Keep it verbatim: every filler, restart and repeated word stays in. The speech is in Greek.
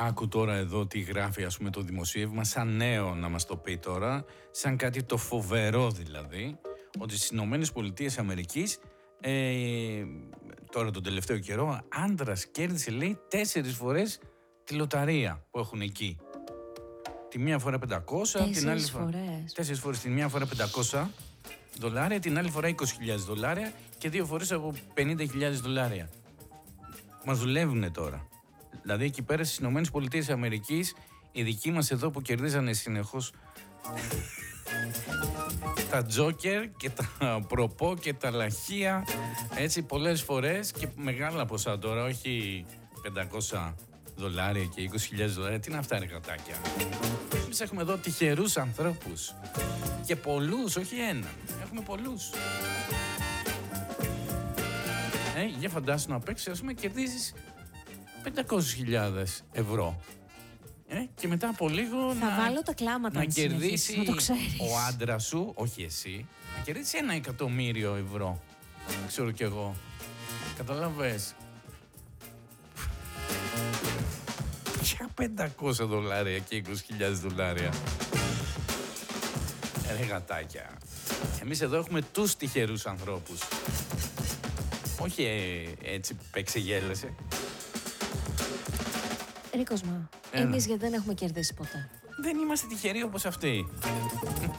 Άκου τώρα εδώ τι γράφει, ας πούμε, το δημοσίευμα, σαν νέο να μας το πει τώρα, σαν κάτι το φοβερό δηλαδή, ότι στις Ηνωμένες Πολιτείες Αμερικής, ε, τώρα τον τελευταίο καιρό, άντρας κέρδισε, λέει, τέσσερις φορές τη λοταρία που έχουν εκεί. Τη μία φορά πεντακόσια, την άλλη φορά. Τέσσερις φορές, την μία φορά πεντακόσια δολάρια, την άλλη φορά είκοσι χιλιάδες δολάρια και δύο φορές από πενήντα χιλιάδες δολάρια. Μας δουλεύουνε τώρα. Δηλαδή εκεί πέρα στις Ηνωμένες Πολιτείες Αμερικής, οι δικοί μας εδώ που κερδίζανε συνεχώς τα τζόκερ και τα προπό και τα λαχεία, έτσι πολλές φορές και μεγάλα ποσά τώρα, όχι πεντακόσια δολάρια και είκοσι χιλιάδες δολάρια. Τι είναι αυτά ρε γατάκια? Εμείς έχουμε εδώ τυχερούς ανθρώπους και πολλούς, όχι ένα, έχουμε πολλούς. Ε, για φαντάσου να παίξεις, ας πούμε, κερδίζεις πεντακόσιες χιλιάδες ευρώ. Ε, και μετά από λίγο θα να, βάλω τα κλάματα να κερδίσει να το ξέρεις. ο άντρας σου, όχι εσύ, να κερδίσει ένα εκατομμύριο ευρώ. Ξέρω κι εγώ. Καταλαβες. Για πεντακόσια δολάρια και είκοσι χιλιάδες δολάρια. Ρε γατάκια. Εμείς εδώ έχουμε τους τυχερούς ανθρώπους. Όχι ε, έτσι παίξε-γέλασε. Ρε Κοσμά, εμείς γιατί δεν έχουμε κερδίσει ποτέ? Δεν είμαστε τυχεροί όπως αυτοί.